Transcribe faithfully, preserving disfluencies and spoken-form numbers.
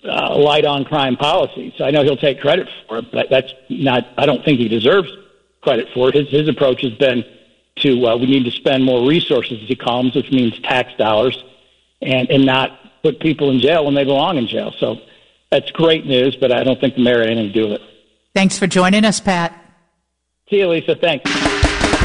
uh, light on crime policies. I know he'll take credit for it, but that's not. I don't think he deserves credit for it. His his approach has been to uh, we need to spend more resources, as he calls them, which means tax dollars, and and not put people in jail when they belong in jail. So that's great news, but I don't think the mayor had anything to do with it. Thanks for joining us, Pat. See you, Lisa. Thanks.